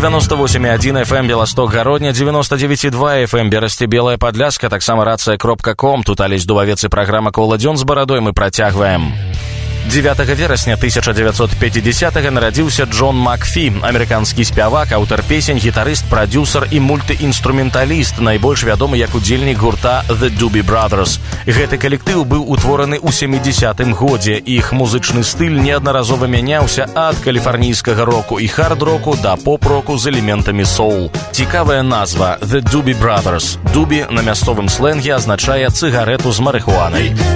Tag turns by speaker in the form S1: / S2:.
S1: 98,1 FM Белосток Гародня, 99,2 FM Берасці Белая Падляска, таксама рацыя.ком. Тут Алесь Дубавец і праграма «Коладзён з барадой» мы працягваем. 9 верасня 1950-го нарадзіўся Джон Макфі, амерыканскі спявак, аўтар песень, гітарыст, прадзюсар і мультыінструменталіст, найбольш вядомы як удзельнік гурта The Doobie Brothers. Гэты калектыў быў утвораны ў 70-м годзе. Іх музычны стыль неаднаразова мяняўся ад каліфарнійскага року і хард-року да поп-року з элементамі соул. Цікавая назва The Doobie Brothers. Дубі на мясцовым слэнге азначае цыгарэту з марыхуанай.